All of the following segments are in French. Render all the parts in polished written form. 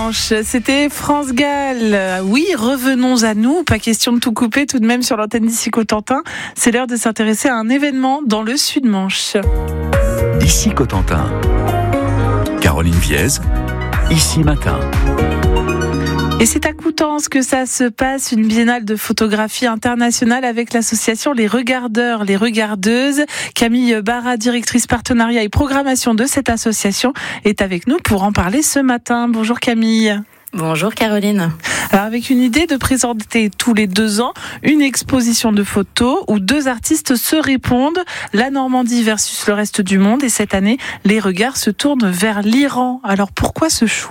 dimanche, c'était France Gall. Oui, revenons à nous, pas question de tout couper tout de même sur l'antenne d'Ici Cotentin. C'est l'heure de s'intéresser à un événement dans le Sud-Manche. Ici Cotentin. Caroline Viez, Ici Matin. Et c'est à Coutances que ça se passe, une biennale de photographie internationale avec l'association Les Regardeurs, Les Regardeuses. Camille Barra, directrice partenariat et programmation de cette association, est avec nous pour en parler ce matin. Bonjour Camille. Bonjour Caroline. Alors avec une idée de présenter tous les 2 ans une exposition de photos où 2 artistes se répondent, la Normandie versus le reste du monde, et cette année les regards se tournent vers l'Iran. Alors pourquoi ce choix ?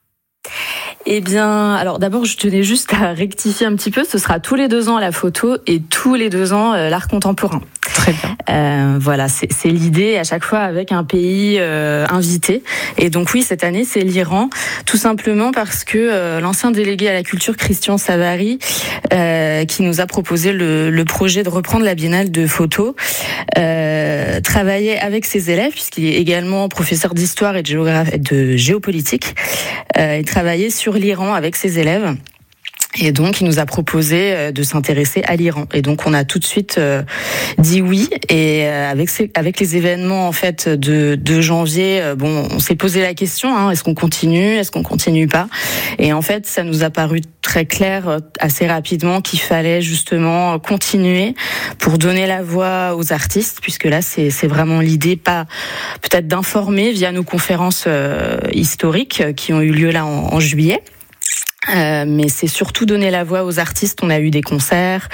Eh bien, alors d'abord, je tenais juste à rectifier un petit peu. Ce sera tous les 2 ans la photo et tous les 2 ans l'art contemporain. Très bien. Voilà, c'est l'idée à chaque fois avec un pays invité. Et donc oui, cette année, c'est l'Iran, tout simplement parce que l'ancien délégué à la culture, Christian Savary, qui nous a proposé le projet de reprendre la biennale de photos, travaillait avec ses élèves, puisqu'il est également professeur d'histoire et de géopolitique. Il travaillait sur l'Iran avec ses élèves. Et donc, il nous a proposé de s'intéresser à l'Iran. Et donc, on a tout de suite dit oui. Et avec les événements en fait de janvier, on s'est posé la question est-ce qu'on continue pas. Et en fait, ça nous a paru très clair assez rapidement qu'il fallait justement continuer pour donner la voix aux artistes, puisque là, c'est vraiment l'idée, pas peut-être d'informer via nos conférences historiques qui ont eu lieu là en juillet. Mais c'est surtout donner la voix aux artistes. On a eu des concerts,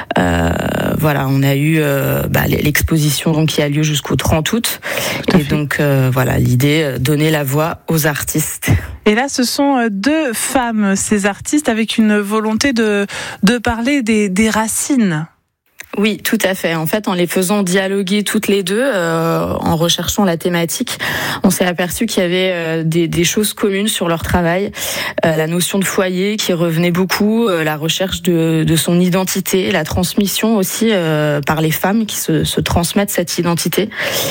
on a eu l'exposition donc qui a lieu jusqu'au 30 août. Et donc l'idée, donner la voix aux artistes. Et là, ce sont 2 femmes, ces artistes, avec une volonté de parler des racines. Oui, tout à fait. En fait, en les faisant dialoguer toutes les 2, en recherchant la thématique, on s'est aperçu qu'il y avait des choses communes sur leur travail. La notion de foyer qui revenait beaucoup, la recherche de son identité, la transmission aussi par les femmes qui se transmettent cette identité.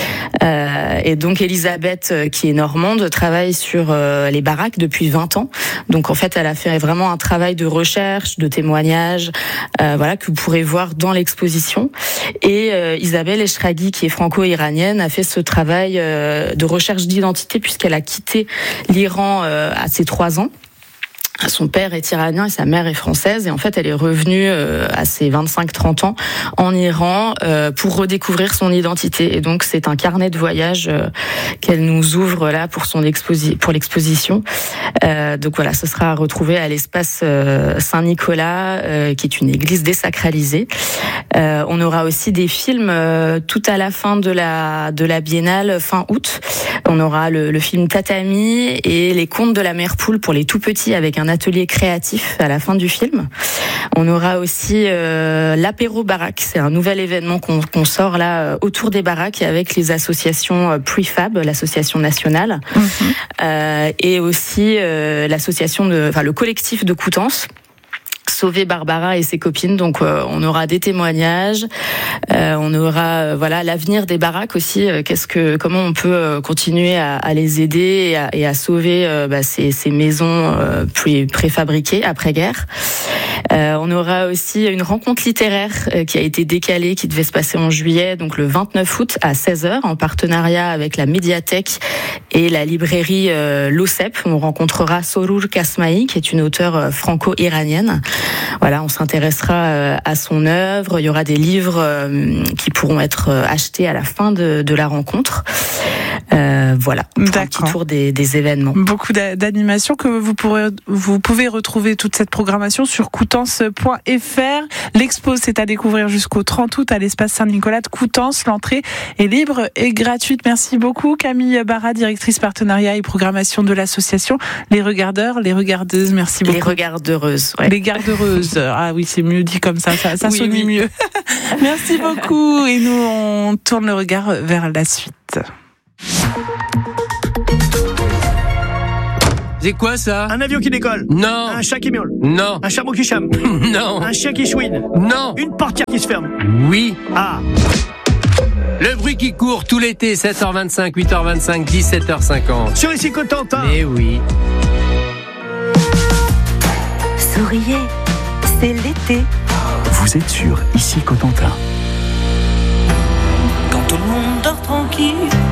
Et donc Elisabeth, qui est normande, travaille sur les baraques depuis 20 ans. Donc en fait, elle a fait vraiment un travail de recherche, de témoignage, que vous pourrez voir dans l'exposition. Et Isabelle Eshraghi, qui est franco-iranienne, a fait ce travail de recherche d'identité puisqu'elle a quitté l'Iran à ses 3 ans. Son père est iranien et sa mère est française. Et en fait, elle est revenue à ses 25-30 ans en Iran pour redécouvrir son identité. Et donc, c'est un carnet de voyage qu'elle nous ouvre là pour l'exposition. Donc voilà, ce sera retrouvé à l'espace Saint-Nicolas, qui est une église désacralisée. On aura aussi des films tout à la fin de la biennale, fin août. On aura le film Tatami et les contes de la mère poule pour les tout petits avec un atelier créatif à la fin du film. On aura aussi l'apéro baraque. C'est un nouvel événement qu'on sort là autour des baraques avec les associations Prefab, l'association nationale, et aussi le collectif de Coutances. Sauver Barbara et ses copines. Donc on aura des témoignages, on aura l'avenir des baraques aussi. Comment on peut continuer à les aider et à sauver ces maisons préfabriquées après-guerre. On aura aussi une rencontre littéraire qui a été décalée, qui devait se passer en juillet, donc le 29 août à 16h, en partenariat avec la médiathèque et la librairie l'OCEP. On rencontrera Sorur Kasmaï, qui est une auteure franco-iranienne. Voilà, on s'intéressera à son œuvre. Il y aura des livres qui pourront être achetés à la fin de la rencontre. Pour un petit tour des événements. Beaucoup d'animations que vous pouvez retrouver toute cette programmation sur coutances.fr. L'expo, c'est à découvrir jusqu'au 30 août à l'espace Saint-Nicolas de Coutances. L'entrée est libre et gratuite. Merci beaucoup Camille Barra, directrice partenariat et programmation de l'association Les Regardeurs, Les Regardeuses. Merci beaucoup. Les Regardeuses. Ouais. Les Gardeuses. Ah oui, c'est mieux dit comme ça sonne mieux. Merci beaucoup. Et nous, on tourne le regard vers la suite. C'est quoi ça? Un avion qui décolle. Non. Un chat qui miaule. Non. Un chameau qui chame. Non. Un chien qui chouine. Non. Une portière qui se ferme. Oui. Ah. Le bruit qui court tout l'été, 7h25, 8h25, 17h50. Sur Ici Cotentin. Eh oui. Souriez, c'est l'été. Vous êtes sur Ici Cotentin. Quand tout le monde dort tranquille